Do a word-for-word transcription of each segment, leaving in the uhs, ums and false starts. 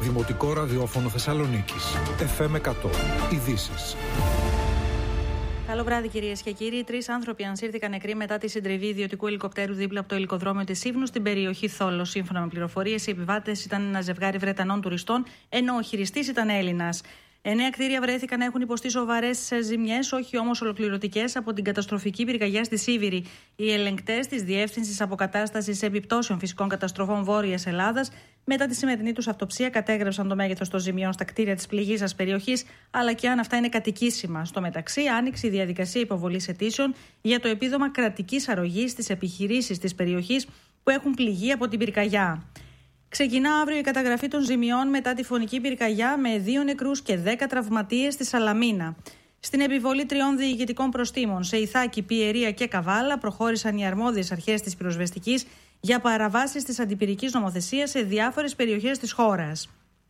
Δημοτικό Ραδιόφωνο Θεσσαλονίκης. εφ εμ εκατό. Ειδήσεις. Καλό βράδυ, κυρίες και κύριοι. Τρεις άνθρωποι ανσύρθηκαν νεκροί μετά τη συντριβή ιδιωτικού ελικοπτέρου δίπλα από το ελικοδρόμιο της Ύβνου στην περιοχή Θόλος. Σύμφωνα με πληροφορίες, οι επιβάτες ήταν ένα ζευγάρι Βρετανών τουριστών, ενώ ο χειριστής ήταν Έλληνας. Εννέα κτίρια βρέθηκαν να έχουν υποστεί σοβαρές ζημιές, όχι όμως ολοκληρωτικές, από την καταστροφική πυρκαγιά στη Σίβηρη. Οι ελεγκτές της Διεύθυνσης Αποκατάστασης Επιπτώσεων Φυσικών Καταστροφών Βόρειας Ελλάδας, μετά τη σημερινή τους αυτοψία, κατέγραψαν το μέγεθος των ζημιών στα κτίρια της πληγήσας περιοχής, αλλά και αν αυτά είναι κατοικήσιμα. Στο μεταξύ, άνοιξε η διαδικασία υποβολής αιτήσεων για το επίδομα κρατικής αρρωγής στις επιχειρήσεις της περιοχής που έχουν πληγεί από την πυρκαγιά. Ξεκινά αύριο η καταγραφή των ζημιών μετά τη φωνική πυρκαγιά, με δύο νεκρούς και δέκα τραυματίες στη Σαλαμίνα. Στην επιβολή τριών διοικητικών προστίμων σε Ιθάκη, Πιερία και Καβάλα προχώρησαν οι αρμόδιες αρχές της πυροσβεστικής για παραβάσεις της αντιπυρικής νομοθεσίας σε διάφορες περιοχές της χώρας.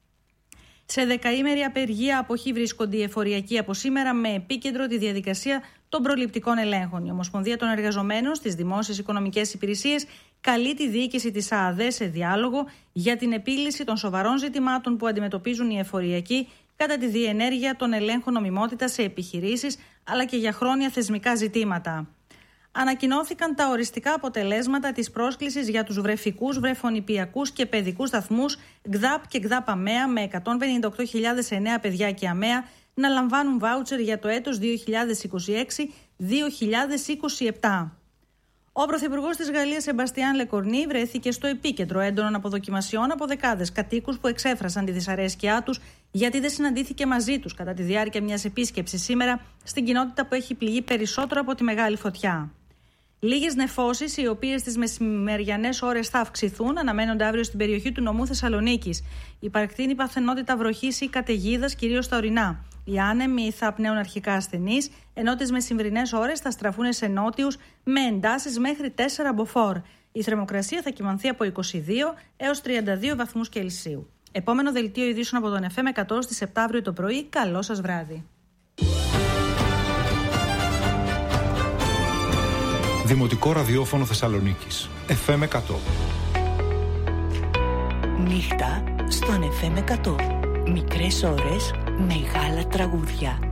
Σε δεκαήμερη απεργία αποχή βρίσκονται οι εφοριακοί από σήμερα, με επίκεντρο τη διαδικασία των προληπτικών ελέγχων. Η Ομοσπονδία των Εργαζομένων στις Δημόσιες Οικονομικές Υπηρεσίες καλεί τη διοίκηση της ΑΑΔΕ σε διάλογο για την επίλυση των σοβαρών ζητημάτων που αντιμετωπίζουν οι εφοριακοί κατά τη διενέργεια των ελέγχων νομιμότητας σε επιχειρήσεις, αλλά και για χρόνια θεσμικά ζητήματα. Ανακοινώθηκαν τα οριστικά αποτελέσματα της πρόσκλησης για τους βρεφικούς, βρεφονηπιακούς και παιδικούς σταθμούς ΓΔΑΠ και ΓΔΑΠ ΑΜΕΑ με εκατόν πενήντα οκτώ χιλιάδες εννέα παιδιά και ΑΜΕΑ να λαμβάνουν βάουτσερ για το έτος δύο χιλιάδες είκοσι έξι δύο χιλιάδες είκοσι επτά. Ο Πρωθυπουργός της Γαλλίας, Σεμπαστιάν Λεκορνί, βρέθηκε στο επίκεντρο έντονων αποδοκιμασιών από δεκάδες κατοίκους που εξέφρασαν τη δυσαρέσκειά τους γιατί δεν συναντήθηκε μαζί τους κατά τη διάρκεια μιας επίσκεψης σήμερα στην κοινότητα που έχει πληγεί περισσότερο από τη μεγάλη φωτιά. Λίγες νεφώσεις, οι οποίες τις μεσημεριανές ώρες θα αυξηθούν, αναμένονται αύριο στην περιοχή του νομού Θεσσαλονίκης. Υπαρκτή είναι η παθενότητα βροχής ή καταιγίδας, κυρίως στα ορεινά. Οι άνεμοι θα πνέουν αρχικά ασθενείς, ενώ τις μεσημβρινές ώρες θα στραφούν σε νότιους με εντάσεις μέχρι τέσσερα μποφόρ. Η θερμοκρασία θα κυμανθεί από είκοσι δύο έως τριάντα δύο βαθμούς Κελσίου. Επόμενο δελτίο ειδήσεων από τον εφ εμ εκατό στις επτά αύριο το πρωί. Καλό σας βράδυ. Δημοτικό Ραδιόφωνο Θεσσαλονίκης. εφ εμ εκατό. Νύχτα στον εφ εμ εκατό. Μικρές ώρες, μεγάλα τραγούδια.